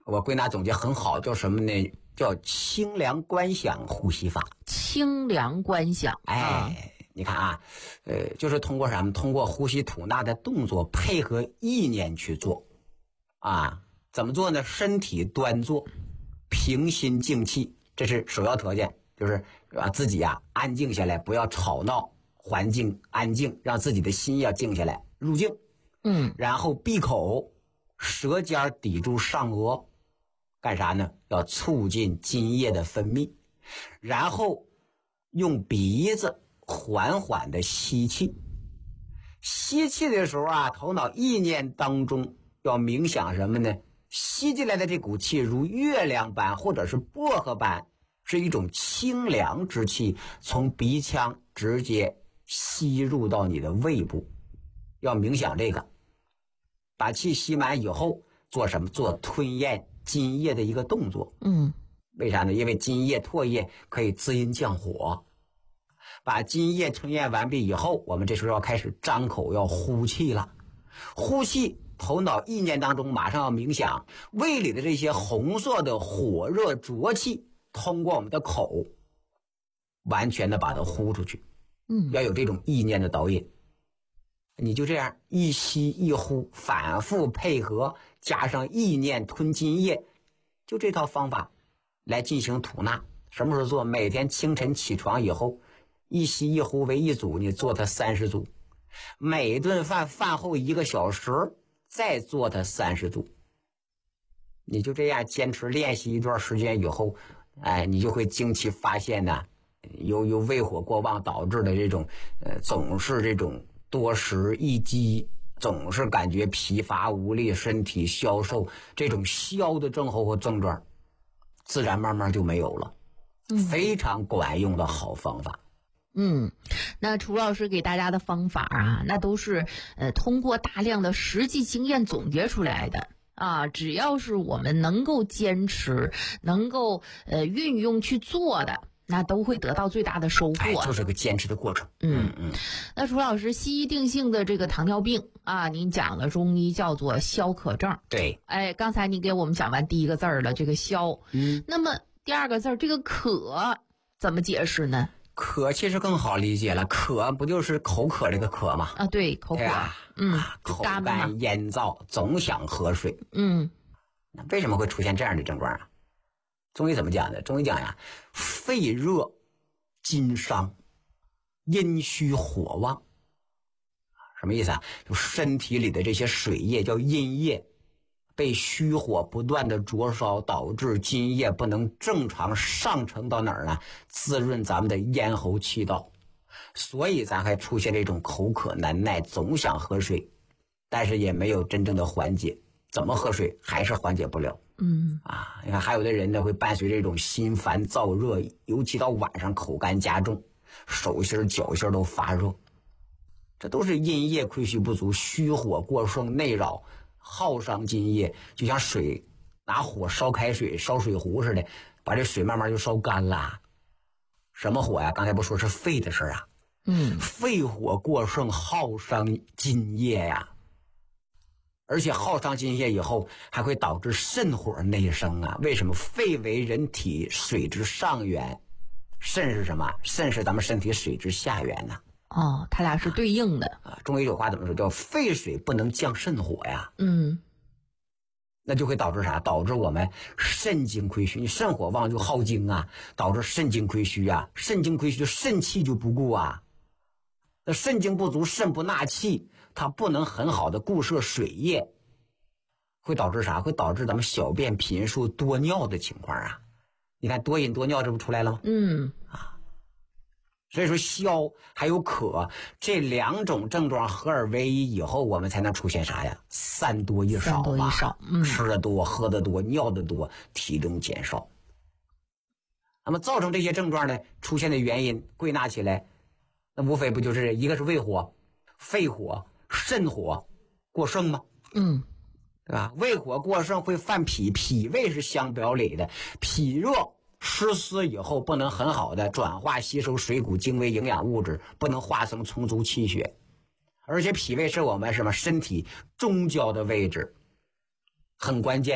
我归纳总结很好，叫什么呢？叫清凉观想呼吸法。 清凉观想， 你看啊，就是通过什么？通过呼吸吐纳的动作配合意念去做啊。怎么做呢？身体端坐，平心静气，这是首要条件，就是自己安静下来，不要吵闹，环境安静，让自己的心要静下来，入静。然后闭口，舌尖抵住上颚，干啥呢？要促进津液的分泌。然后用鼻子缓缓的吸气。吸气的时候头脑意念当中要冥想什么呢？吸进来的这股气如月亮般或者是薄荷般，是一种清凉之气，从鼻腔直接吸入到你的胃部。要冥想这个，把气吸满以后做什么？做吞咽津液的一个动作。为啥呢？因为津液唾液可以滋阴降火。把津液吞咽完毕以后，我们这时候要开始张口要呼气了。呼气，头脑意念当中马上要冥想，胃里的这些红色的火热浊气通过我们的口完全的把它呼出去。要有这种意念的导引。你就这样一吸一呼，反复配合，加上意念吞津液，就这套方法来进行吐纳。什么时候做？每天清晨起床以后，一吸一呼为一组，你做它30组。每顿饭饭后1个小时再做它30组。你就这样坚持练习一段时间以后，你就会惊奇发现呢，由胃火过旺导致的这种总是这种多食易饥，总是感觉疲乏无力，身体消瘦，这种消的症候和症状自然慢慢就没有了。非常管用的好方法。 那楚老师给大家的方法那都是通过大量的实际经验总结出来的只要是我们能够坚持，能够运用去做的，那都会得到最大的收获。 就是个坚持的过程。 那楚老师，西医定性的这个糖尿病您讲了中医叫做消渴症。 对。 刚才你给我们讲完第一个字了，这个消。那么第二个字这个渴怎么解释呢？ 渴其实更好理解了，渴不就是口渴这个渴吗？ 对，口渴。 口干咽燥，总想喝水。那为什么会出现这样的症状中医怎么讲的？中医讲肺热津伤，阴虚火旺。什么意思就身体里的这些水液叫阴液，被虚火不断的灼烧，导致津液不能正常上升到哪儿呢？滋润咱们的咽喉气道，所以咱还出现这种口渴难耐，总想喝水，但是也没有真正的缓解。怎么喝水还是缓解不了。你看还有的人呢会伴随这种心烦燥热，尤其到晚上口干加重，手心脚心都发热，这都是阴液亏虚不足，虚火过盛内扰，耗伤津液。就像水拿火烧开水，烧水壶似的，把这水慢慢就烧干了。什么火刚才不说是肺的事儿肺火过盛耗伤津液而且耗伤津液以后还会导致肾火内生为什么？肺为人体水之上源，肾是什么？肾是咱们身体水之下源它俩是对应的中医有话怎么说？叫肺水不能降肾火那就会导致啥？导致我们肾精亏虚。你肾火旺就耗精导致肾精亏虚肾精亏虚，肾气就不顾那肾精不足，肾不纳气，它不能很好的固摄水液，会导致啥？会导致咱们小便频数多尿的情况你看多饮多尿，这不出来了吗？所以说消还有渴这2种症状合二为一以后，我们才能出现啥3多1少嘛。吃的多，喝的多，尿的多，体重减少。那么造成这些症状呢出现的原因归纳起来，那无非不就是一个是胃火、肺火、肾火过盛吗？对吧？胃火过盛会犯脾，脾胃是相表里的，脾热湿湿以后不能很好的转化吸收水谷精微营养物质，不能化生充足气血。而且脾胃是我们身体中焦的位置，很关键。